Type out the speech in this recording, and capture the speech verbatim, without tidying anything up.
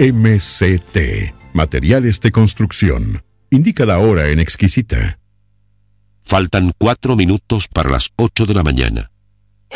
M C T, Materiales de Construcción. Indica la hora en Exquisita. Faltan cuatro minutos para las ocho de la mañana.